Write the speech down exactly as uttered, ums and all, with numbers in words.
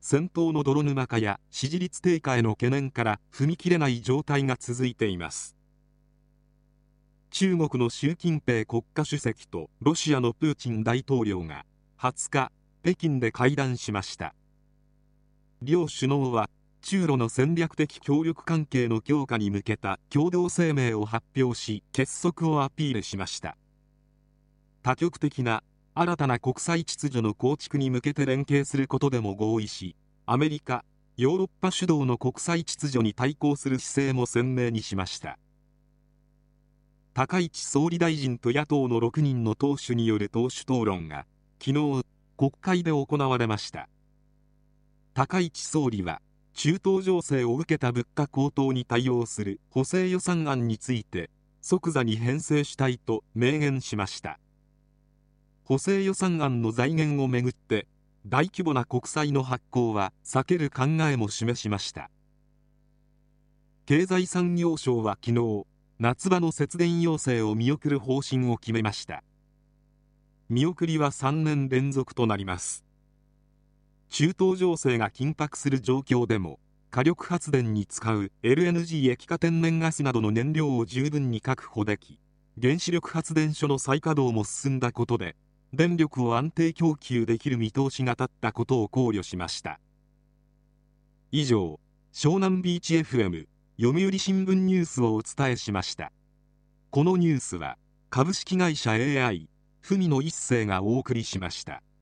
戦闘の泥沼化や支持率低下への懸念から踏み切れない状態が続いています。中国の習近平国家主席とロシアのプーチン大統領がはつか、北京で会談しました。両首脳は中ロの戦略的協力関係の強化に向けた共同声明を発表し、結束をアピールしました。多極的な新たな国際秩序の構築に向けて連携することでも合意し、アメリカ、ヨーロッパ主導の国際秩序に対抗する姿勢も鮮明にしました。高市総理大臣と野党のろくにんの党首による党首討論が昨日国会で行われました。高市総理は中東情勢を受けた物価高騰に対応する補正予算案について即座に編成したいと明言しました。補正予算案の財源をめぐって大規模な国債の発行は避ける考えも示しました。経済産業省は昨日夏場の節電要請を見送る方針を決めました。見送りはさんねん連続となります。中東情勢が緊迫する状況でも火力発電に使う エルエヌジー 液化天然ガスなどの燃料を十分に確保でき、原子力発電所の再稼働も進んだことで電力を安定供給できる見通しが立ったことを考慮しました。以上、湘南ビーチ エフエム読売新聞ニュースをお伝えしました。このニュースは株式会社 エーアイ 文野一世がお送りしました。